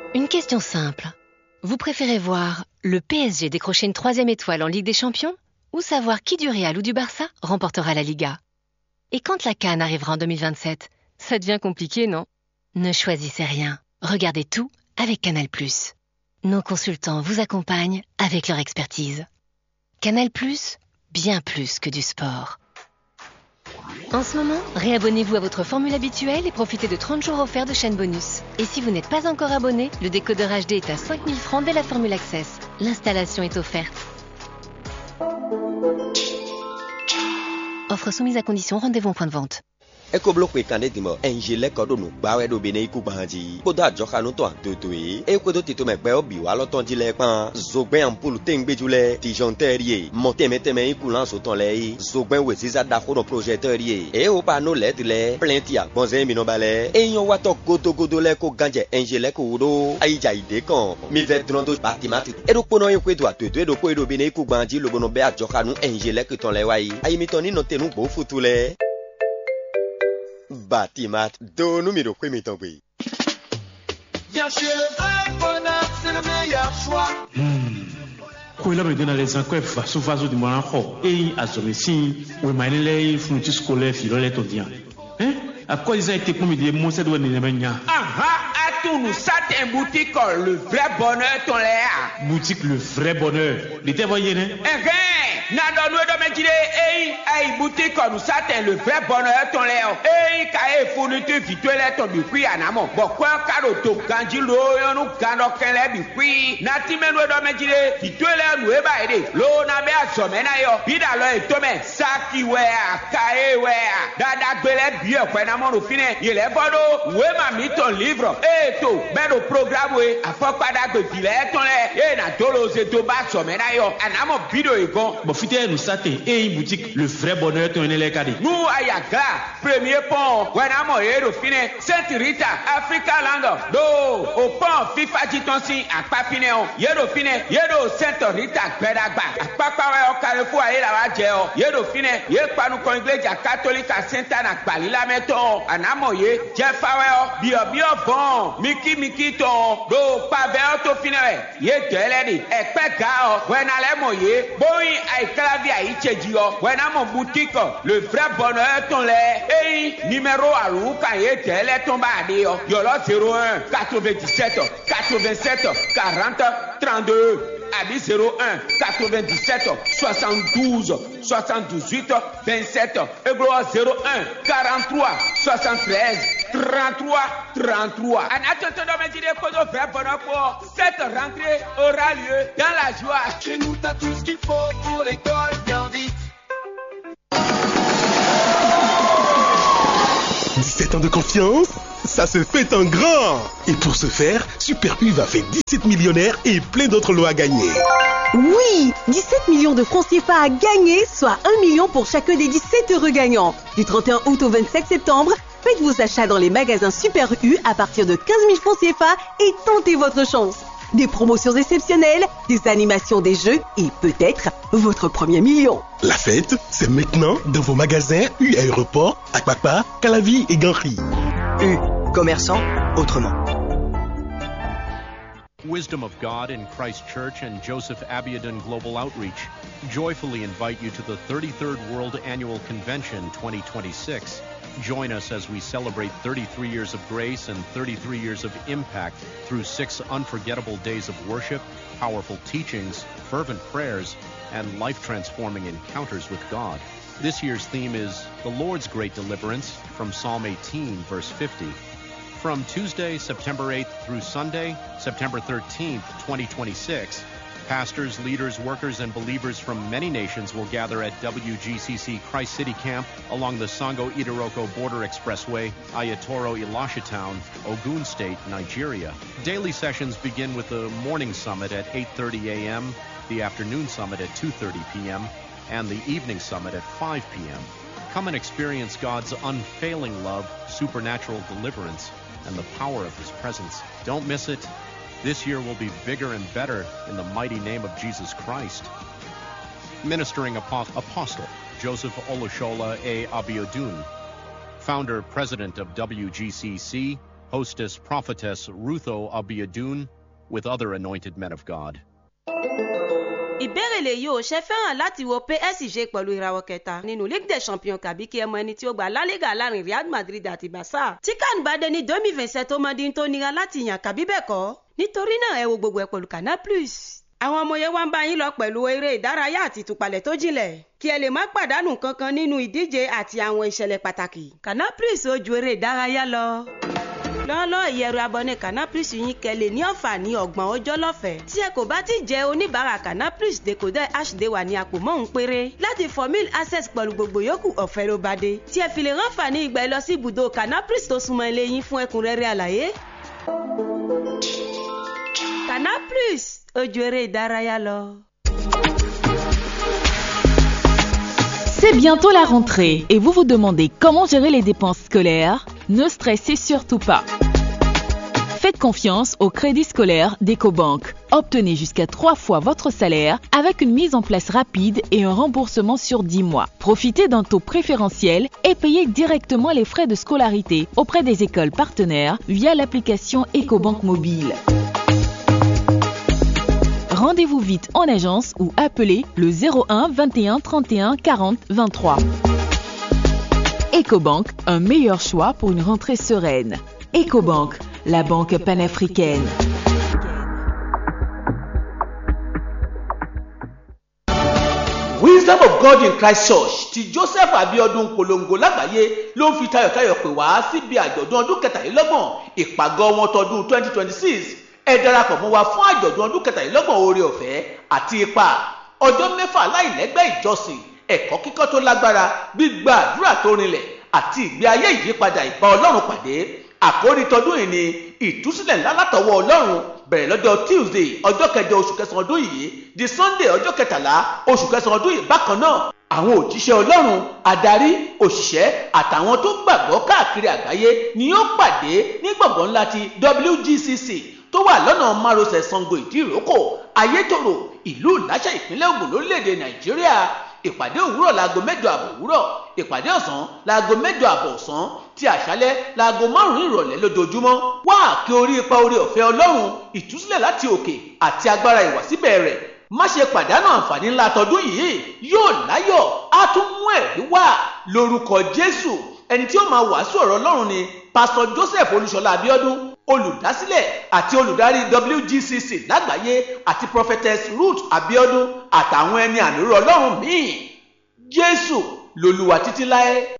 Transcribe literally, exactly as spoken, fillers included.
Une question simple. Vous préférez voir le P S G décrocher une troisième étoile en Ligue des Champions ou savoir qui du Real ou du Barça remportera la Liga? Et quand la CAN arrivera en deux mille vingt-sept, ça devient compliqué, non? Ne choisissez rien. Regardez tout avec Canal plus. Nos consultants vous accompagnent avec leur expertise. Canal plus, bien plus que du sport. En ce moment, réabonnez-vous à votre formule habituelle et profitez de trente jours offerts de chaîne bonus. Et si vous n'êtes pas encore abonné, le décodeur H D est à cinq mille francs dès la formule Access. L'installation est offerte. Offre soumise à condition, rendez-vous en point de vente. Eko bloque kanedimo enjele kodonu gbawe do bene iku banji kodo ajokanu to antotoi eko do tito megbe obi wa loton dile pan zogben ampulu tengbejule tijonterie montemeteme iku lan so ton le zogben we ziza da ko do projecterie e o pa no let le plenty agbonze mi no bale eyan wa to godo godo le ko ganje enjele ko do aija ide kan mi ve trondo batimati e do pono ekwe do atoto e do ko e do bene iku banji lobono be ajokanu enjele ko ton le wa yi ayi mi ton ni no tenu bo futule Batimat, deux numéros premier tombé. Bien chez le vrai bonheur, c'est le meilleur choix. Ko ila be dona les encore fa so fa so di mo ko e azomesi we manele funuti scolaire fi le to dia hein à quoi ils ont été comme des mots c'est doit ne menya aha à tout nous ça t'es boutique le vrai bonheur ton là boutique le vrai bonheur l'été voyez né eh na do no do me dire eh ai boutique nous ça t'es le vrai bonheur ton là eh ka e funuti fituele ton bi kwi anamo bo kwa karo to kanji lo yo no gano kele bi kwi na ti me no do me dire fituele nu e ba ide lo na be azome na yo bida lo e to me saki we ka e we dada gbele bi e pe na mo ro fine yele bodo we ma mi ton livre e to be do programme we afopada gbe bile ton le e na tolo se to ba some na yo anamo bido e gon bo fite nous satin e boutique le vrai bonheur ton le kadi nous ayaga premier pont we na mo e do fine Sainte Rita Africa Land do o pont FIFA jitonsi apapine on ye do fine ye do Sainte Rita gbedagba apapa we o Carrefour aye la wa je o ye do fine ye panu kon iglesia catholique Sainte na gbalila meton anamo ye jefawe bio bio bon miki miki ton do pave to finere ye deledi epe ga o when ale mo ye boy ai clavier ai cheji o when am boutique le vrai bonheur ton le eh numéro alu kan ye tele ton ba de o yo lo zéro un quatre-vingt-dix-sept quatre-vingt-sept quarante trente-deux Abi zéro un quatre-vingt-dix-sept soixante-douze soixante-dix-huit vingt-sept et gloire zéro un quarante-trois soixante-treize trente-trois trente-trois. En attendant de me dire que je vais pour cette rentrée aura lieu dans la joie. Chez nous, t'as tout ce qu'il faut pour l'école bien vite. dix-sept ans de confiance, ça se fait en grand. Et pour ce faire, Super U va faire dix-sept millionnaires et plein d'autres lots à gagner. Oui, dix-sept millions de francs C F A à gagner, soit un million pour chacun des dix-sept heureux gagnants. Du trente et un août au vingt-cinq septembre, faites vos achats dans les magasins Super U à partir de quinze mille francs C F A et tentez votre chance. Des promotions exceptionnelles, des animations des jeux et peut-être votre premier million. La fête, c'est maintenant dans vos magasins U Aéroport, Akpakpa, Calavi et Ganri. U, commerçant, autrement. Wisdom of God in Christ Church and Joseph Abiodun Global Outreach joyfully invite you to the thirty-third World Annual Convention twenty twenty-six. Join us as we celebrate thirty-three years of grace and thirty-three years of impact through six unforgettable days of worship, powerful teachings, fervent prayers, and life-transforming encounters with God. This year's theme is The Lord's Great Deliverance from Psalm eighteen, verse fifty. From Tuesday, September eighth through Sunday, September thirteenth, twenty twenty-six, pastors, leaders, workers, and believers from many nations will gather at W G C C Christ City Camp along the Sango-Idiroko Border Expressway, Ayatoro Elisha Town, Ogun State, Nigeria. Daily sessions begin with the morning summit at eight thirty a.m., the afternoon summit at two thirty p.m., and the evening summit at five p.m. Come and experience God's unfailing love, supernatural deliverance, and the power of His presence. Don't miss it. This year will be bigger and better in the mighty name of Jesus Christ. Ministering Apost- Apostle Joseph Olushola A. Abiodun, Founder, President of W G C C, hostess prophetess Rutho Abiodun, with other anointed men of God. Ìbéèrè lèyí ò ṣe fẹ́ràn láti wo P S G pẹ̀lú ìràwọ̀ kẹta nínú Ligue des Champions kàbí kí ẹ mọ ẹni tí ó gba La Liga láàrin Real Madrid àti Barca. Tí CAN bá dé ní twenty twenty-seven tó mọ dín tó nira láti yàn kàbí bẹ́ẹ̀ kọ́. Nítorí náà ẹ wo gbogbo ẹ̀ pẹ̀lú Canal Plus. Àwọn ọmọ yẹn wá ń bá yín lọ pẹ̀lú eré ìdárayá àti ìtúpalẹ̀ tó jinlẹ̀. Kí ẹ lè má pàdánù kankan nínú ìdíje àti àwọn ìṣẹ̀lẹ̀ pàtàkì. Canal Plus ó ju eré ìdárayá lọ. Lọ́lọ́ ìyẹ̀rù abọ́né Canal Plus yín kẹ́lẹ̀ ní àǹfààní ọgbọ̀n ọjọ́ lọ́fẹ̀ẹ́. Tí ẹ kò bá ti jẹ́ oníbàárà Canal Plus decoder H D wà ní àpò mọ́hún péré. Láti formula access pẹ̀lú gbogbo yòókù ọ̀fẹ́ ló bá dé. Tí ẹ fi lè ránfààní ìgbà lọ sí ibùdó Canal Plus tó súnmọ́ ilé yín fún ẹ̀kúnrẹ́rẹ́ àlàyé. Canal Plus ó ju eré ìdárayá lọ. C'est bientôt la rentrée et vous vous demandez comment gérer les dépenses scolaires? Ne stressez surtout pas. Faites confiance au crédit scolaire d'Ecobank. Obtenez jusqu'à trois fois votre salaire avec une mise en place rapide et un remboursement sur dix mois. Profitez d'un taux préférentiel et payez directement les frais de scolarité auprès des écoles partenaires via l'application Ecobank mobile. Rendez-vous vite en agence ou appelez le zéro un vingt et un trente et un quarante vingt-trois. Ecobank, un meilleur choix pour une rentrée sereine. Ecobank, la banque panafricaine. Wisdom of God in Christ Church ti Joseph Abiodun polongo lágbàáyé ló ń fi tayọ̀tayọ̀ pè wá síbi àjọ̀dún ọdún kẹtàlélọ́gbọ̀n ìpàgọ́ wọn tọdún twenty twenty-six. Ẹ darapọ̀ mọ́ wa fún àjọ̀dún ọdún kẹtàlélọ́gbọ̀n oore ọ̀fẹ́ àti ipa ọjọ́ mẹ́fà láìlẹ́gbẹ́ ìjọsìn ẹ̀kọ́ kíkọ́ tó lágbára gbígba àdúrà tó rinlẹ̀ àti ìgbé ayé ìyípadà ìbá Ọlọ́run pàdé. Àkórí tọdún yìí ni ìtúsílẹ̀ ńlá látọwọ́ Ọlọ́run bẹ̀rẹ̀ lọ́jọ́ Tuesday ọjọ́ kẹjọ oṣù kẹsàn-án ọdún yìí di Sunday ọjọ́ kẹtàlá oṣù kẹsàn-án ọdún yìí bákan náà. Àwọn òjíṣẹ́ Ọlọ́run adarí òṣìṣẹ́ àtàwọn tó gbàgbọ́ káàkiri àgbáyé ni yóò pàdé ní gbọ̀ngàn ńlá ti W G C C tó wà lọ́nà márosẹ̀ Ṣàngó Ìdíròkò Ayétòrò ìlú Ìláṣà ìpínlẹ̀ Ògùn lórílẹ̀‐èdè Nàìjíríà. Ìpàdé òwúrọ̀ láago mẹ́jọ àbọ̀ òwúrọ̀, ìpàdé ọ̀sán láago mẹ́jọ àbọ̀ ọ̀sán, ti àṣálẹ́ láago márùn-ún ìrọ̀lẹ́ lójoojúmọ́. Wá kí orí ipa oore ọ̀fẹ́ Ọlọ́run ìtúsílẹ̀ láti òkè àti agbára ìwàsíbẹ̀ rẹ̀. Má ṣe pàdánù àǹfààní ńlá tọdún yìí, yóò láyọ̀ á tún mú ẹ̀rí wá lórúkọ Jésù. Ẹni tí ó máa wàásù ọ̀rọ̀ Ọlọ́run ni Pastor Joseph Olúṣọlá Abíọ́dún, olùdásílẹ̀ àti olùdarí W G C C lágbàáyé àti prophetess Ruth Abíọ́dún àtàwọn ẹni àmì Ọlọ́run míì. Jésù lolúwa títí láé.